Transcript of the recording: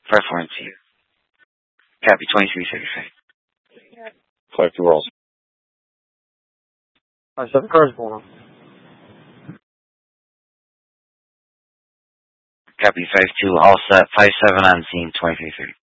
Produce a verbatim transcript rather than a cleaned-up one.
Preference here. Copy twenty-three thirty-five. Five two rolls. Five seven cars going on. Copy five two, all set. Five seven on scene, twenty-three thirty.